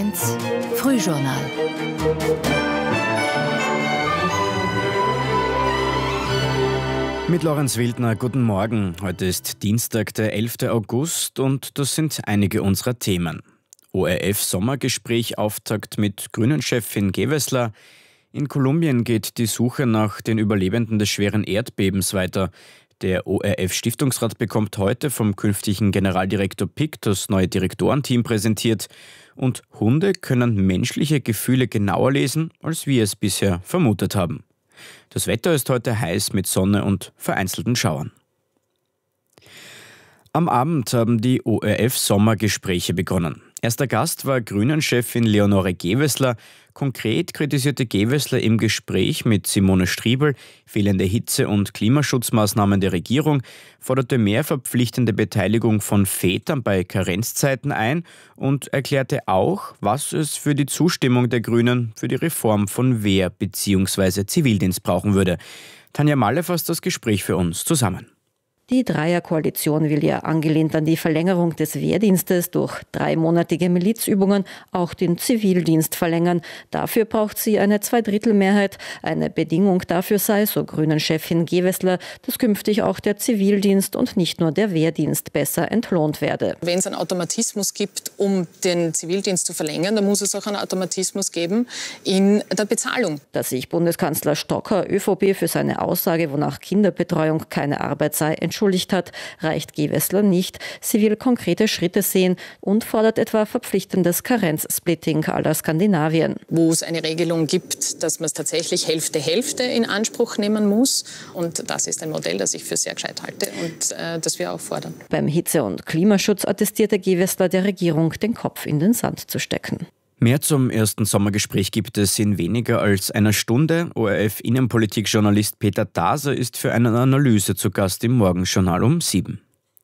1 Frühjournal. Mit Lorenz Wildner, guten Morgen. Heute ist Dienstag, der 11. August und das sind einige unserer Themen. ORF-Sommergespräch Auftakt mit Grünen-Chefin Gewessler. In Kolumbien geht die Suche nach den Überlebenden des schweren Erdbebens weiter. Der ORF-Stiftungsrat bekommt heute vom künftigen Generaldirektor Pick das neue Direktorenteam präsentiert. Und Hunde können menschliche Gefühle genauer lesen, als wir es bisher vermutet haben. Das Wetter ist heute heiß mit Sonne und vereinzelten Schauern. Am Abend haben die ORF-Sommergespräche begonnen. Erster Gast war Grünen-Chefin Leonore Gewessler. Konkret kritisierte Gewessler im Gespräch mit Simone Striebel fehlende Hitze- und Klimaschutzmaßnahmen der Regierung, forderte mehr verpflichtende Beteiligung von Vätern bei Karenzzeiten ein und erklärte auch, was es für die Zustimmung der Grünen für die Reform von Wehr- bzw. Zivildienst brauchen würde. Tanja Malle fasst das Gespräch für uns zusammen. Die Dreierkoalition will ja angelehnt an die Verlängerung des Wehrdienstes durch 3-monatige Milizübungen auch den Zivildienst verlängern. Dafür braucht sie eine Zweidrittelmehrheit. Eine Bedingung dafür sei, so Grünen-Chefin Gewessler, dass künftig auch der Zivildienst und nicht nur der Wehrdienst besser entlohnt werde. Wenn es einen Automatismus gibt, um den Zivildienst zu verlängern, dann muss es auch einen Automatismus geben in der Bezahlung. Dass sich Bundeskanzler Stocker ÖVP für seine Aussage, wonach Kinderbetreuung keine Arbeit sei, entschuldigt hat, reicht Gewessler nicht. Sie will konkrete Schritte sehen und fordert etwa verpflichtendes Karenzsplitting à la Skandinavien. Wo es eine Regelung gibt, dass man es tatsächlich Hälfte in Anspruch nehmen muss. Und das ist ein Modell, das ich für sehr gescheit halte und das wir auch fordern. Beim Hitze- und Klimaschutz attestierte Gewessler der Regierung, den Kopf in den Sand zu stecken. Mehr zum ersten Sommergespräch gibt es in weniger als einer Stunde. ORF-Innenpolitik-Journalist Peter Daser ist für eine Analyse zu Gast im Morgenjournal um 7.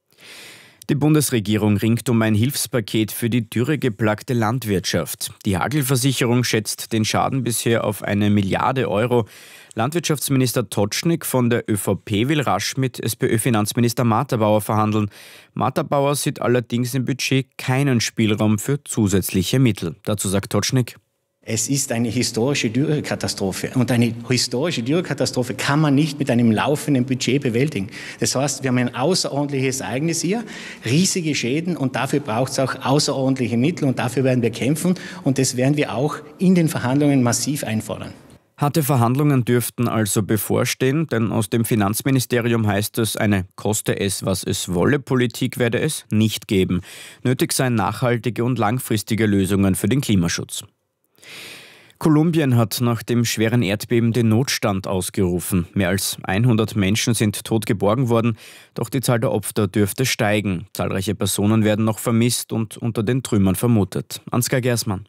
Die Bundesregierung ringt um ein Hilfspaket für die dürregeplagte Landwirtschaft. Die Hagelversicherung schätzt den Schaden bisher auf 1 Milliarde Euro. Landwirtschaftsminister Totschnig von der ÖVP will rasch mit SPÖ-Finanzminister Matterbauer verhandeln. Matterbauer sieht allerdings im Budget keinen Spielraum für zusätzliche Mittel. Dazu sagt Totschnig: Es ist eine historische Dürrekatastrophe und eine historische Dürrekatastrophe kann man nicht mit einem laufenden Budget bewältigen. Das heißt, wir haben ein außerordentliches Ereignis hier, riesige Schäden und dafür braucht es auch außerordentliche Mittel und dafür werden wir kämpfen und das werden wir auch in den Verhandlungen massiv einfordern. Harte Verhandlungen dürften also bevorstehen, denn aus dem Finanzministerium heißt es, eine koste es, was es wolle Politik werde es nicht geben. Nötig seien nachhaltige und langfristige Lösungen für den Klimaschutz. Kolumbien hat nach dem schweren Erdbeben den Notstand ausgerufen. Mehr als 100 Menschen sind tot geborgen worden, doch die Zahl der Opfer dürfte steigen. Zahlreiche Personen werden noch vermisst und unter den Trümmern vermutet. Ansgar Gersmann.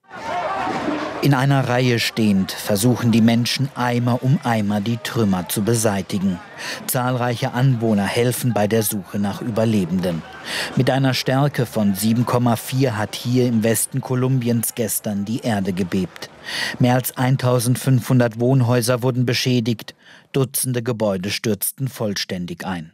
In einer Reihe stehend versuchen die Menschen Eimer um Eimer die Trümmer zu beseitigen. Zahlreiche Anwohner helfen bei der Suche nach Überlebenden. Mit einer Stärke von 7,4 hat hier im Westen Kolumbiens gestern die Erde gebebt. Mehr als 1500 Wohnhäuser wurden beschädigt, Dutzende Gebäude stürzten vollständig ein.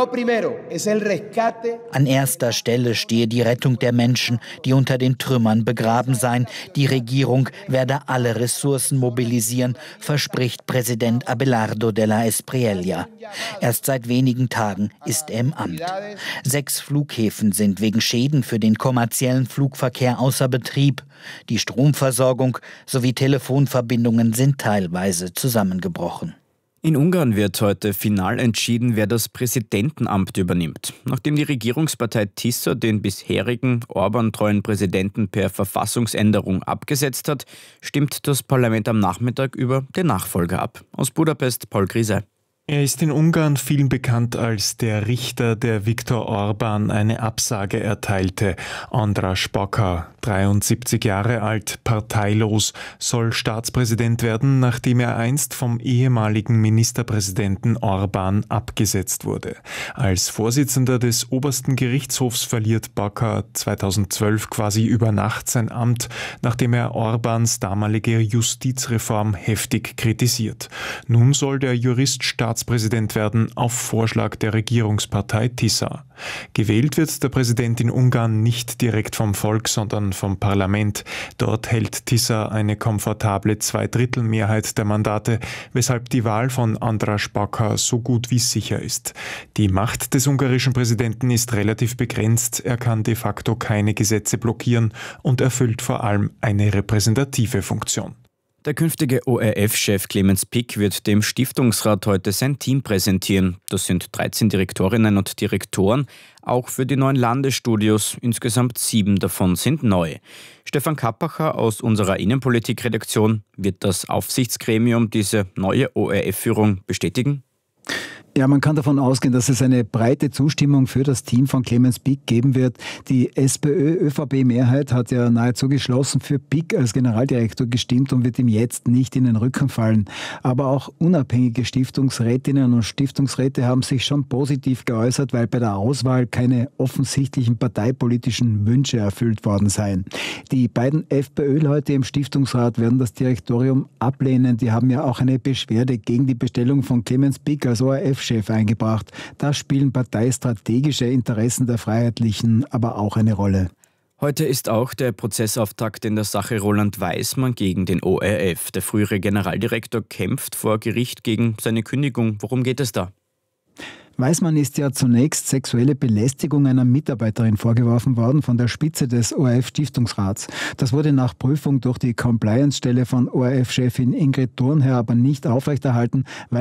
An erster Stelle stehe die Rettung der Menschen, die unter den Trümmern begraben seien. Die Regierung werde alle Ressourcen mobilisieren, verspricht Präsident Abelardo de la Espriella. Erst seit wenigen Tagen ist er im Amt. 6 Flughäfen sind wegen Schäden für den kommerziellen Flugverkehr außer Betrieb. Die Stromversorgung sowie Telefonverbindungen sind teilweise zusammengebrochen. In Ungarn wird heute final entschieden, wer das Präsidentenamt übernimmt. Nachdem die Regierungspartei Tisza den bisherigen Orban-treuen Präsidenten per Verfassungsänderung abgesetzt hat, stimmt das Parlament am Nachmittag über den Nachfolger ab. Aus Budapest Paul Grise. Er ist in Ungarn vielen bekannt als der Richter, der Viktor Orbán eine Absage erteilte. András Baka, 73 Jahre alt, parteilos, soll Staatspräsident werden, nachdem er einst vom ehemaligen Ministerpräsidenten Orbán abgesetzt wurde. Als Vorsitzender des obersten Gerichtshofs verliert Baka 2012 quasi über Nacht sein Amt, nachdem er Orbáns damalige Justizreform heftig kritisiert. Nun soll der Jurist Ratspräsident werden auf Vorschlag der Regierungspartei TISA. Gewählt wird der Präsident in Ungarn nicht direkt vom Volk, sondern vom Parlament. Dort hält TISA eine komfortable Zweidrittelmehrheit der Mandate, weshalb die Wahl von András Baka so gut wie sicher ist. Die Macht des ungarischen Präsidenten ist relativ begrenzt. Er kann de facto keine Gesetze blockieren und erfüllt vor allem eine repräsentative Funktion. Der künftige ORF-Chef Clemens Pick wird dem Stiftungsrat heute sein Team präsentieren. Das sind 13 Direktorinnen und Direktoren, auch für die neuen Landesstudios. Insgesamt 7 davon sind neu. Stefan Kappacher aus unserer Innenpolitik-Redaktion, wird das Aufsichtsgremium diese neue ORF-Führung bestätigen? Ja, man kann davon ausgehen, dass es eine breite Zustimmung für das Team von Clemens Pick geben wird. Die SPÖ-ÖVP-Mehrheit hat ja nahezu geschlossen für Pick als Generaldirektor gestimmt und wird ihm jetzt nicht in den Rücken fallen. Aber auch unabhängige Stiftungsrätinnen und Stiftungsräte haben sich schon positiv geäußert, weil bei der Auswahl keine offensichtlichen parteipolitischen Wünsche erfüllt worden seien. Die beiden FPÖ-Leute im Stiftungsrat werden das Direktorium ablehnen. Die haben ja auch eine Beschwerde gegen die Bestellung von Clemens Pick als ORF-Chef eingebracht. Da spielen parteistrategische Interessen der Freiheitlichen aber auch eine Rolle. Heute ist auch der Prozessauftakt in der Sache Roland Weismann gegen den ORF. Der frühere Generaldirektor kämpft vor Gericht gegen seine Kündigung. Worum geht es da? Weismann ist ja zunächst sexuelle Belästigung einer Mitarbeiterin vorgeworfen worden von der Spitze des ORF-Stiftungsrats. Das wurde nach Prüfung durch die Compliance-Stelle von ORF-Chefin Ingrid Thurnherr aber nicht aufrechterhalten, weil